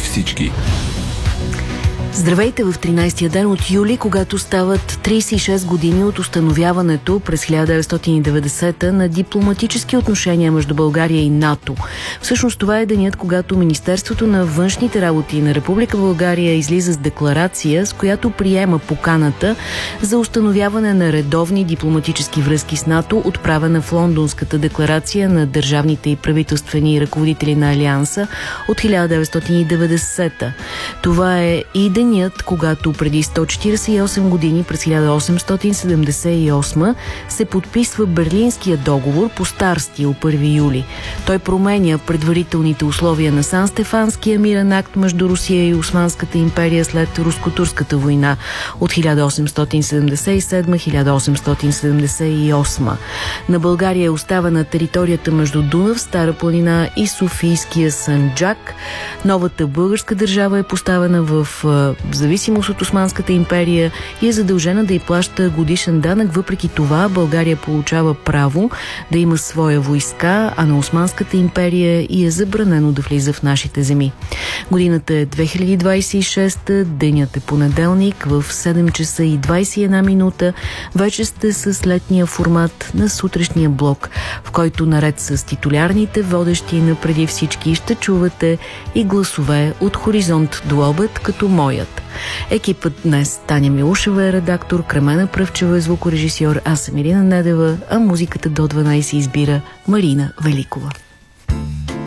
всички. Здравейте в 13-я ден от юли, когато стават 36 години от установяването през 1990 на дипломатически отношения между България и НАТО. Всъщност това е денят, когато Министерството на външните работи на Република България излиза с декларация, с която приема поканата за установяване на редовни дипломатически връзки с НАТО, отправена в Лондонската декларация на държавните и правителствени ръководители на Алианса от 1990. Това е и денят, когато преди 148 години, през 1878, се подписва Берлинския договор по стар стил 1 юли. Той променя предварителните условия на Сан-Стефанския мирен акт между Русия и Османската империя след Руско-турската война от 1877-1878. На България е оставена територията между Дунав, Стара планина и Софийския Санджак. Новата българска държава е поставена в зависимост от Османската империя и е задължена да й плаща годишен данък. Въпреки това България получава право да има своя войска, а на Османската империя и е забранено да влиза в нашите земи. Годината е 2026, денят е понеделник, в 7 часа и 21 минута. Вече сте с летния формат на сутрешния блок, в който наред с титулярните водещи на преди всички ще чувате и гласове от хоризонт до обед, като моят. Екипът днес: Таня Милушева е редактор, Кремена Пръвчева е звукорежисьор, аз съм Ирина Недева, а музиката до 12 избира Марина Великова.